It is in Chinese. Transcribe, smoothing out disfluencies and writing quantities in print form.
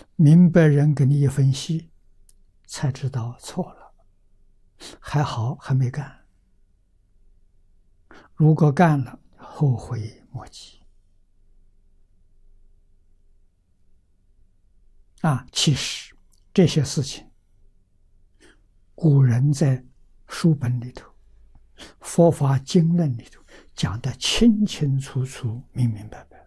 明白人给你一分析，才知道错了，还好还没干。如果干了，后悔莫及。其实这些事情，古人在书本里头、佛法经论里头讲得清清楚楚、明明白白。